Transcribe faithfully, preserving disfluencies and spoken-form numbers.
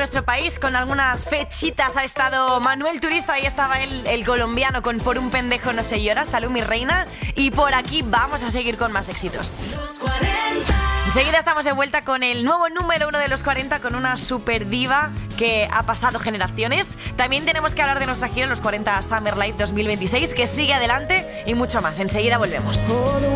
nuestro país con algunas fechitas. Ha estado Manuel Turizo, ahí estaba él, el colombiano, con Por un pendejo no se llora. Salud, mi reina. Y por aquí vamos a seguir con más éxitos. Enseguida estamos de vuelta con el nuevo número uno de los cuarenta, con una super diva que ha pasado generaciones. También tenemos que hablar de nuestra gira Los cuarenta Summer Live dos mil veintiséis, que sigue adelante, y mucho más. Enseguida volvemos.